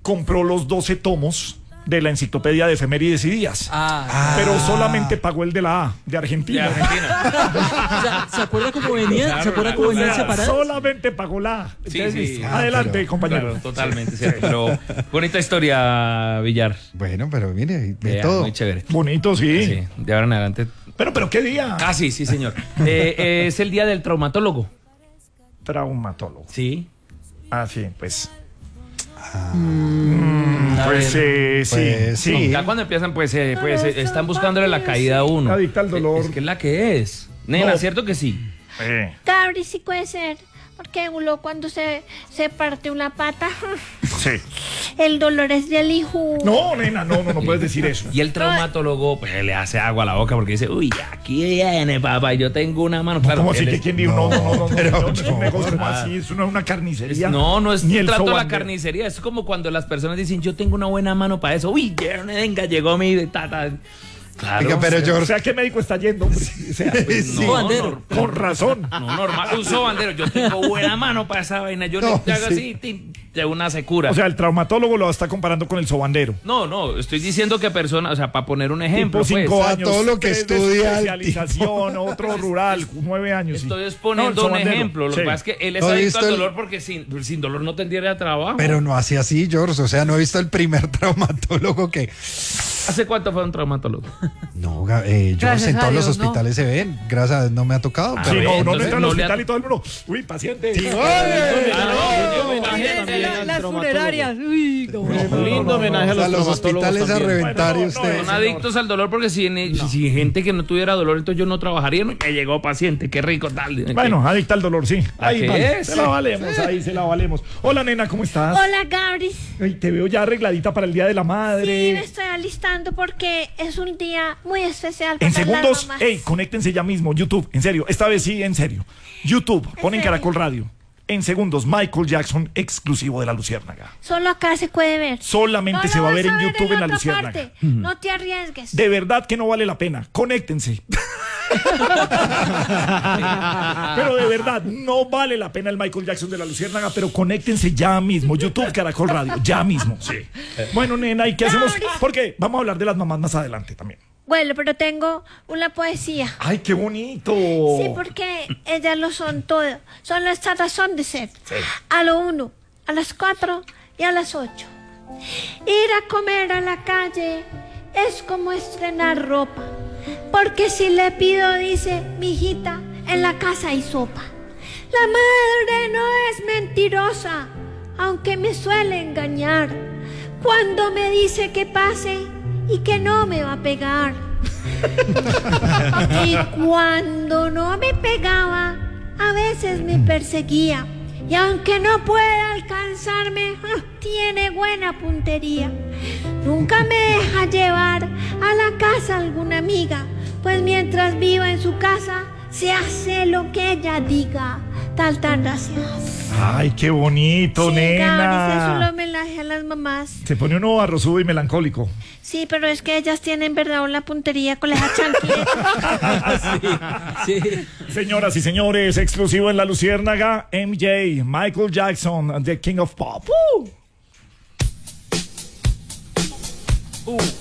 compró los 12 tomos de la enciclopedia de efemérides y días. Pero solamente pagó el de la A, de Argentina. O sea, ¿se acuerda cómo venían? Claro, ¿se acuerda cómo venían separadas? Solamente pagó la A. Sí. Adelante, compañero. Claro, totalmente, cierto. Pero bonita historia, Villar. Bueno, pero mire, de todo. Muy chévere. Bonito, sí. Sí, de ahora en adelante. Pero ¿qué día? Sí, señor. Es el día del traumatólogo. Traumatólogo. Sí. Sí, pues. Sí. Ya cuando empiezan, pues están buscándole la caída a uno. Adicta al dolor. Es que es la que es. Nena, ¿cierto que sí? Gabri, sí puede ser. Porque uno cuando se parte una pata, sí, el dolor es del hijo. No, nena, no puedes decir eso. Y el traumatólogo pues le hace agua a la boca porque dice, uy, aquí viene, papá, yo tengo una mano. Claro, ¿cómo así que quién dijo? No, pero es un negocio así, eso no es una carnicería. No es ni un el trato de la sobandero. carnicería, es como cuando las personas dicen, yo tengo una buena mano para eso. Uy, venga, llegó mi tata. Claro. Oiga, pero yo... O sea, ¿qué médico está yendo, hombre? O sea, Sí. Sobandero. Con razón. No, normal, un sobandero. Yo tengo buena mano para esa vaina. Yo le hago así, de una se cura. O sea, el traumatólogo lo está comparando con el sobandero. No, estoy diciendo que personas, o sea, para poner un ejemplo, Tipo 5 pues, años. todo lo que 3 de estudia el especialización, otro rural, 9 años. sí. estoy exponiendo un ejemplo. Lo que pasa es que él es No he adicto visto al el- dolor porque sin dolor no tendría trabajo. Pero no así, George. O sea, no he visto el primer traumatólogo que... ¿Hace cuánto fue un traumatólogo? No, George, Gracias en a todos los Dios, ¿no? hospitales se ven. Gracias a Dios no me ha tocado. Sí, pero- no entonces entra al no le hospital ha- y todo el mundo. Uy, paciente. Las funerarias. Uy, no. Lindo homenaje a O sea, los los traumatólogos hospitales a también. reventar y Bueno, ustedes. Son adictos al dolor porque si gente que no tuviera dolor, entonces yo no trabajaría. No, me llegó paciente, qué rico tal. Bueno, adicta al dolor, sí. Ahí qué vale. es? Se la valemos, ahí se la valemos. Hola, nena, ¿cómo estás? Hola, Gabri. Ay, te veo ya arregladita para el Día de la Sí, me Madre. estoy alistando porque es un día muy especial para En segundos, las mamás. conéctense ya mismo, YouTube, en serio, esta vez sí, en serio. YouTube, ponen serio? Caracol Radio. En segundos, Michael Jackson, exclusivo de La Luciérnaga. Solo acá se puede ver. Solamente No se lo va a vas ver en YouTube en La otra Luciérnaga. parte. No te arriesgues. De verdad que no vale la pena. Conéctense. Pero de verdad, no vale la pena el Michael Jackson de La Luciérnaga, pero conéctense ya mismo. YouTube, Caracol Radio, ya mismo. Sí. Bueno, nena, ¿y qué hacemos? Porque vamos a hablar de las mamás más adelante también. Bueno, pero tengo una poesía. ¡Ay, qué bonito! Sí, porque ellas lo son todo. Son nuestra razón de ser. A lo 1, a las 4 y a las 8. Ir a comer a la calle es como estrenar ropa. Porque si le pido, dice, mijita, en la casa hay sopa. La madre no es mentirosa, aunque me suele engañar. Cuando me dice que pase y que no me va a pegar. Y cuando no me pegaba, a veces me perseguía. Y aunque no pueda alcanzarme, tiene buena puntería. Nunca me deja llevar a la casa alguna amiga, pues mientras viva en su casa, se hace lo que ella diga. Tan gracias. ¡Ay, qué bonito, Sí, Gabri, es un nena! homenaje a las mamás. Se pone uno arrozudo y melancólico. Sí, pero es que ellas tienen verdad la puntería con esa chancleta. Sí. Señoras y señores, exclusivo en La Luciérnaga, MJ, Michael Jackson, The King of Pop.